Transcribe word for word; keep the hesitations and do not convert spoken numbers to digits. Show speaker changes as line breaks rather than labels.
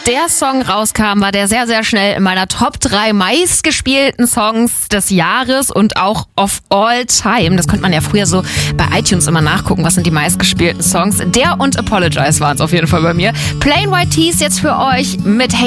der Song rauskam, war der sehr, sehr schnell in meiner Top drei meistgespielten Songs des Jahres und auch of all time. Das konnte man ja früher so bei iTunes immer nachgucken, was sind die meistgespielten Songs. Der und Apologize waren es auf jeden Fall bei mir. Plain White Tees jetzt für euch mit Hey